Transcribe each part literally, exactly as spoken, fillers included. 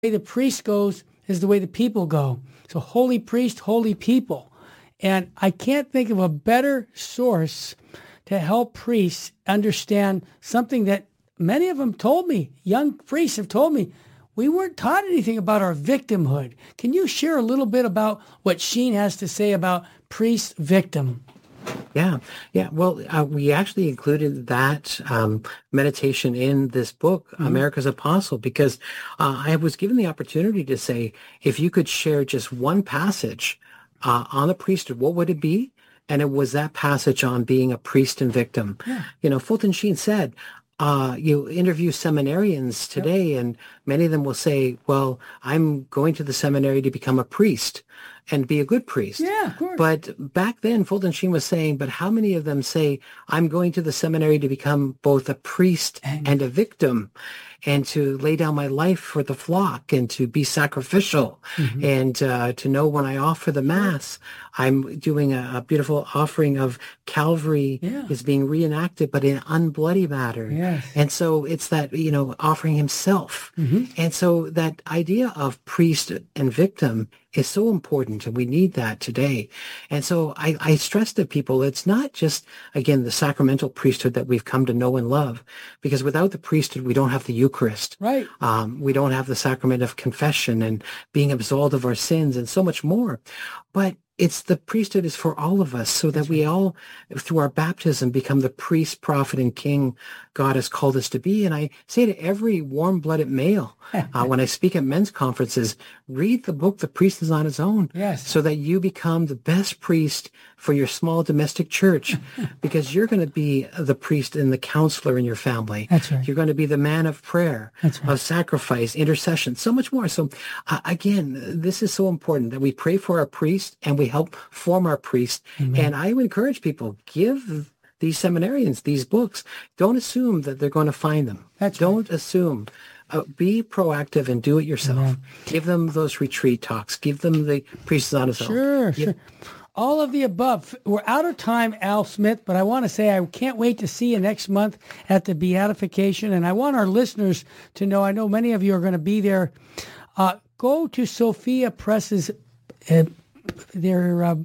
way the priest goes is the way the people go. So holy priest, holy people. And I can't think of a better source to help priests understand something that many of them told me, young priests have told me, we weren't taught anything about our victimhood. Can you share a little bit about what Sheen has to say about priest victim? Yeah, yeah. Well, uh, we actually included that um, meditation in this book, mm-hmm. America's Apostle, because uh, I was given the opportunity to say, if you could share just one passage uh, on the priesthood, what would it be? And it was that passage on being a priest and victim. Yeah. You know, Fulton Sheen said, Uh, you interview seminarians today, yep. and many of them will say, well, I'm going to the seminary to become a priest and be a good priest. Yeah, of course. But back then, Fulton Sheen was saying, but how many of them say, I'm going to the seminary to become both a priest and, and a victim, and to lay down my life for the flock, and to be sacrificial, mm-hmm. and uh, to know when I offer the Mass, I'm doing a, a beautiful offering of Calvary yeah. is being reenacted, but in unbloody matter. Yes. And so it's that, you know, offering himself. Mm-hmm. And so that idea of priest and victim is so important, and we need that today. And so I, I stress to people, it's not just, again, the sacramental priesthood that we've come to know and love, because without the priesthood, we don't have the Eucharist. Right. Um, we don't have the sacrament of confession and being absolved of our sins and so much more. But it's the priesthood is for all of us, so that That's we right. all, through our baptism, become the priest, prophet, and king God has called us to be. And I say to every warm-blooded male, uh, when I speak at men's conferences, read the book, The Priest is on His Own, yes. so that you become the best priest for your small domestic church, because you're going to be the priest and the counselor in your family. That's right. You're going to be the man of prayer, That's right. of sacrifice, intercession, so much more. So uh, again, this is so important that we pray for our priest and we help form our priest. Amen. And I would encourage people, give these seminarians these books. Don't assume that they're going to find them. That's Don't right. assume. Uh, be proactive and do it yourself. Amen. Give them those retreat talks. Give them the priest on his own. Sure, Give, sure. All of the above. We're out of time, Al Smith, but I want to say I can't wait to see you next month at the Beatification. And I want our listeners to know, I know many of you are going to be there. Uh, go to Sophia Press's, uh, their uh,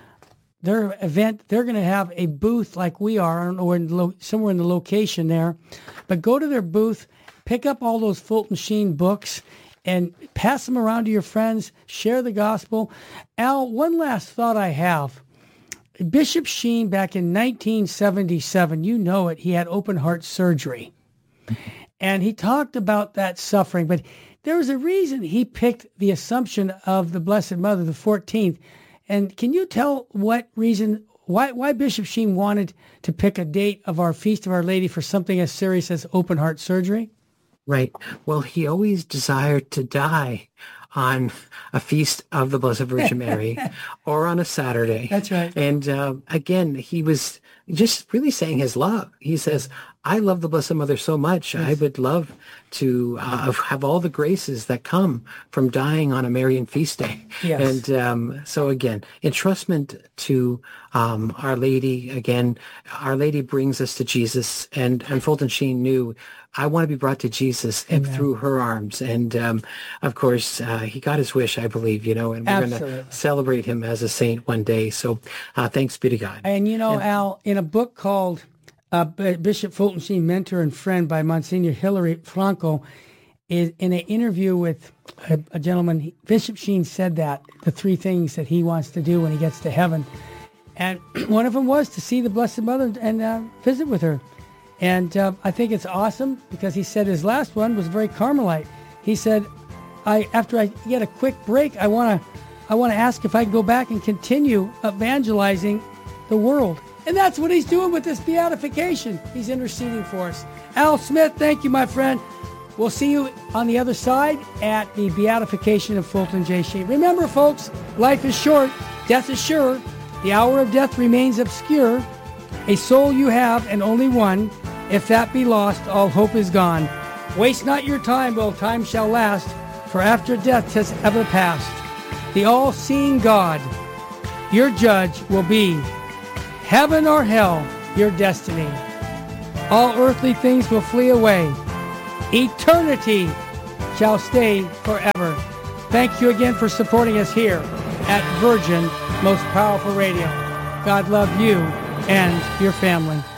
their event. They're going to have a booth like we are. I don't know, where in lo- somewhere in the location there. But go to their booth, pick up all those Fulton Sheen books, and pass them around to your friends, share the gospel. Al, one last thought I have. Bishop Sheen, back in nineteen seventy-seven, you know it, he had open heart surgery. And he talked about that suffering, but there was a reason he picked the Assumption of the Blessed Mother, the fourteenth. And can you tell what reason, why, why Bishop Sheen wanted to pick a date of our Feast of Our Lady for something as serious as open heart surgery? Right. Well, he always desired to die on a feast of the Blessed Virgin Mary or on a Saturday. That's right. And uh, again, he was just really saying his love. He says, I love the Blessed Mother so much. Yes. I would love to uh, have all the graces that come from dying on a Marian feast day. Yes. And um, so again, entrustment to um, Our Lady. Again, Our Lady brings us to Jesus. And, and Fulton Sheen knew, I want to be brought to Jesus and through her arms. And, um, of course, uh, he got his wish, I believe, you know, and we're going to celebrate him as a saint one day. So uh, thanks be to God. And, you know, and, Al, in a book called uh, Bishop Fulton Sheen, Mentor and Friend by Monsignor Hilary Franco, is in an interview with a, a gentleman, Bishop Sheen said that, the three things that he wants to do when he gets to heaven. And one of them was to see the Blessed Mother and uh, visit with her. And uh, I think it's awesome because he said his last one was very Carmelite. He said, "I after I get a quick break, I want to I want to ask if I can go back and continue evangelizing the world." And that's what he's doing with this beatification. He's interceding for us. Al Smith, thank you, my friend. We'll see you on the other side at the beatification of Fulton J. Sheen. Remember, folks, life is short, death is sure, the hour of death remains obscure. A soul you have, and only one. If that be lost, all hope is gone. Waste not your time, while time shall last, for after death has ever passed. The all-seeing God, your judge, will be heaven or hell, your destiny. All earthly things will flee away. Eternity shall stay forever. Thank you again for supporting us here at Virgin Most Powerful Radio. God love you and your family.